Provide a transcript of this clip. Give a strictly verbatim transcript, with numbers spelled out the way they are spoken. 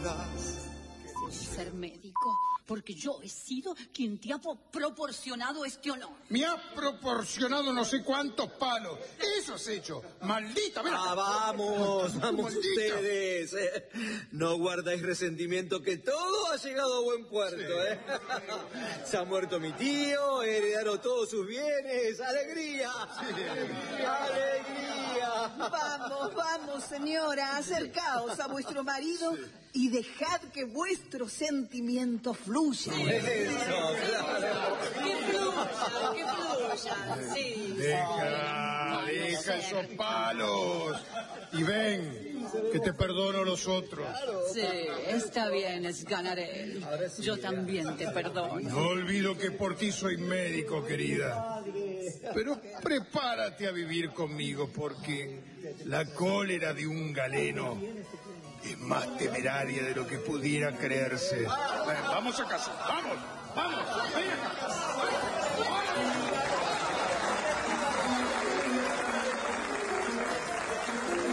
querrás. Ser médico, porque yo he sido quien te ha proporcionado este honor. Me ha proporcionado no sé cuántos palos. Eso has hecho, maldita. Ven Ah, acá. vamos, vamos Maldita. ustedes. eh. No guardáis resentimiento, que todo ha llegado a buen puerto. Sí. ¿eh? Se ha muerto mi tío, heredaron todos sus bienes. ¡Alegría! Sí. ¡Alegría! Vamos, vamos, señora, acercaos a vuestro marido y dejad que vuestros sentimientos fluyan. Eso, claro. Que fluya, que fluya, sí. Deja, deja esos palos. Y ven, que te perdono los otros. Sí, está bien, es ganaré. Yo también te perdono. No olvido que por ti soy médico, querida. Pero prepárate a vivir conmigo, porque la cólera de un galeno es más temeraria de lo que pudiera creerse. Ven, vamos a casa, vamos, vamos, ven acá.